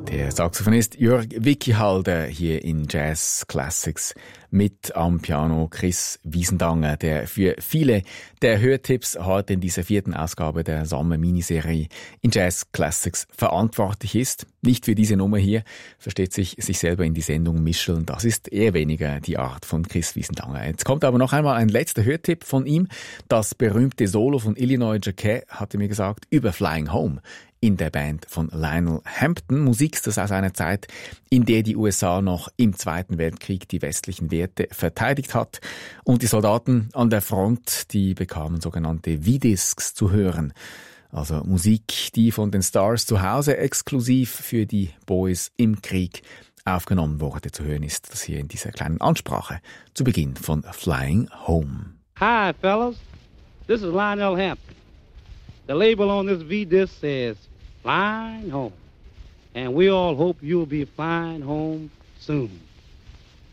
Der Saxophonist Jörg Wickihalder hier in Jazz Classics mit am Piano Chris Wiesendanger, der für viele der Hörtipps heute in dieser 4. Ausgabe der Sommer-Miniserie in Jazz Classics verantwortlich ist. Nicht für diese Nummer hier, versteht sich selber in die Sendung mischeln. Das ist eher weniger die Art von Chris Wiesendanger. Jetzt kommt aber noch einmal ein letzter Hörtipp von ihm. Das berühmte Solo von Illinois Jacquet, hatte mir gesagt, über Flying Home in der Band von Lionel Hampton. Musik, das aus einer Zeit, in der die USA noch im Zweiten Weltkrieg die westlichen Werte verteidigt hat. Und die Soldaten an der Front, die bekamen sogenannte V-Discs zu hören. Also Musik, die von den Stars zu Hause exklusiv für die Boys im Krieg aufgenommen wurde. Zu hören ist das hier in dieser kleinen Ansprache zu Beginn von Flying Home. Hi, fellas. This is Lionel Hampton. The label on this V-disc says Flying Home. And we all hope you'll be flying home soon.